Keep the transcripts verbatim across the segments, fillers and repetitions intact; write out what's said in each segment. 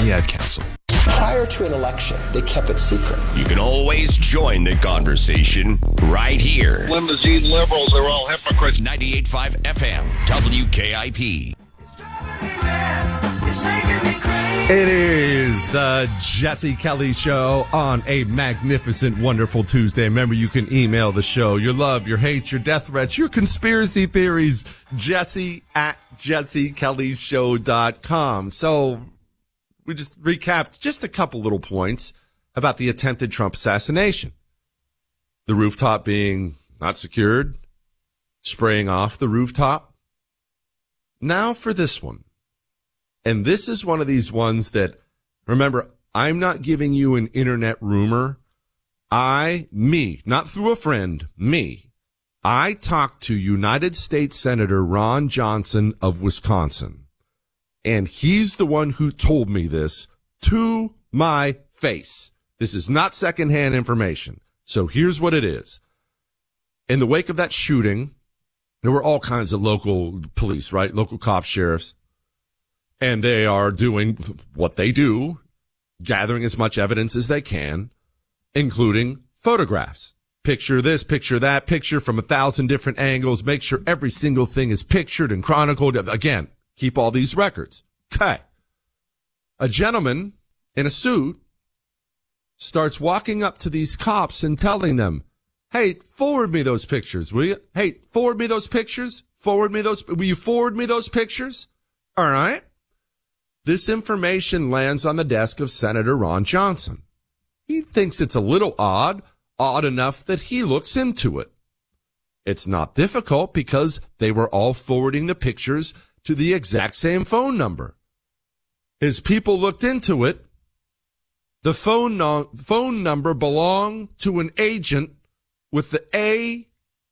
the Ad Council. Prior to an election, they kept it secret. You can always join the conversation right here. Limousine liberals are all hypocrites. ninety-eight point five F M, W K I P. It is the Jesse Kelly Show on a magnificent, wonderful Tuesday. Remember, you can email the show your love, your hate, your death threats, your conspiracy theories, Jesse at jesse kelly show dot com. So we just recapped just a couple little points about the attempted Trump assassination. The rooftop being not secured, spraying off the rooftop. Now for this one. And this is one of these ones that, remember, I'm not giving you an internet rumor. I, me, not through a friend, me, I talked to United States Senator Ron Johnson of Wisconsin. And he's the one who told me this to my face. This is not secondhand information. So here's what it is. In the wake of that shooting, there were all kinds of local police, right? Local cops, sheriffs. And they are doing what they do, gathering as much evidence as they can, including photographs. Picture this, picture that, picture from a thousand different angles. Make sure every single thing is pictured and chronicled. Again, keep all these records. Okay. A gentleman in a suit starts walking up to these cops and telling them, hey, forward me those pictures, will you? Hey, forward me those pictures. Forward me those. Will you forward me those pictures? All right. This information lands on the desk of Senator Ron Johnson. He thinks it's a little odd, odd enough that he looks into it. It's not difficult because they were all forwarding the pictures to the exact same phone number. His people looked into it. The phone, no- phone number belonged to an agent with the A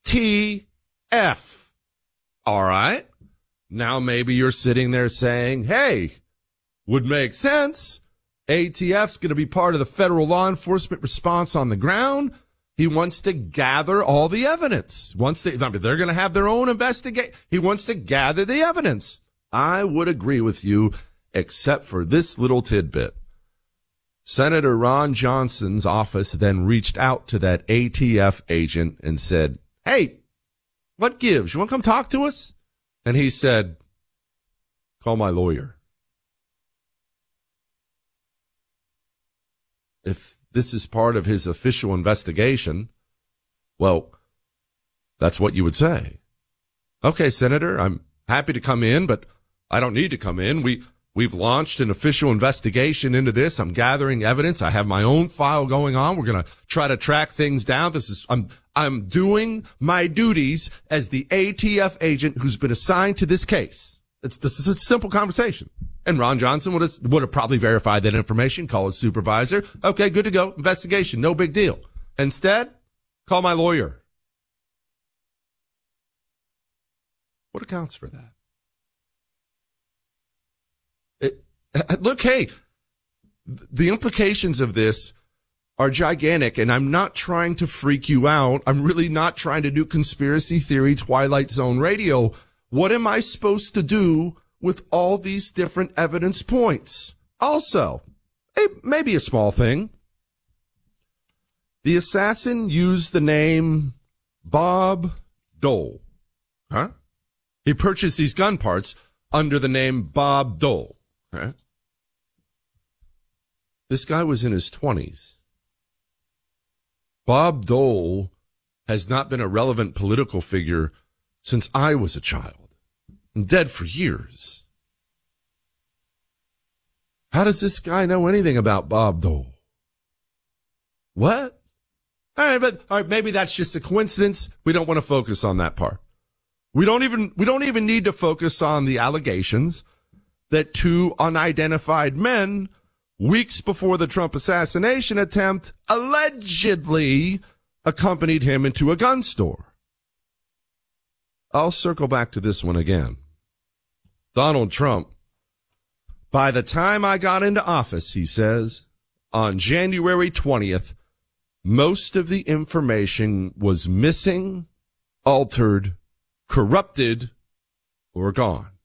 T F. All right. Now maybe you're sitting there saying, hey, would make sense. A T F's going to be part of the federal law enforcement response on the ground. He wants to gather all the evidence. Once they, they're going to have their own investigate. He wants to gather the evidence. I would agree with you, except for this little tidbit. Senator Ron Johnson's office then reached out to that A T F agent and said, hey, what gives? You want to come talk to us? And he said, call my lawyer. If this is part of his official investigation, well, that's what you would say. Okay, Senator, I'm happy to come in, but I don't need to come in. We, we've launched an official investigation into this. I'm gathering evidence. I have my own file going on. We're going to try to track things down. This is, I'm, I'm doing my duties as the A T F agent who's been assigned to this case. It's, this is a simple conversation. And Ron Johnson would have, would have probably verified that information, call his supervisor. Okay, good to go. Investigation, no big deal. Instead, call my lawyer. What accounts for that? It, look, hey, the implications of this are gigantic, and I'm not trying to freak you out. I'm really not trying to do conspiracy theory, Twilight Zone radio. What am I supposed to do with all these different evidence points? Also, a, maybe a small thing. The assassin used the name Bob Dole. Huh? He purchased these gun parts under the name Bob Dole. Huh? This guy was in his twenties. Bob Dole has not been a relevant political figure since I was a child. I'm dead for years. How does this guy know anything about Bob Dole? What? All right, but all right, maybe that's just a coincidence. We don't want to focus on that part. We don't even we don't even need to focus on the allegations that two unidentified men, weeks before the Trump assassination attempt, allegedly accompanied him into a gun store. I'll circle back to this one again. Donald Trump, by the time I got into office, he says, on January twentieth, most of the information was missing, altered, corrupted, or gone.